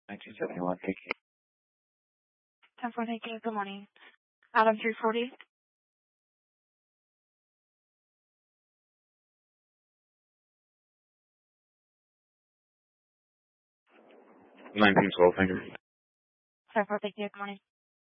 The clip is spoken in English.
1971, thank you. 10-4, thank you. Good morning. Adam 340. 1912, thank you. 10-4, thank you. Good morning.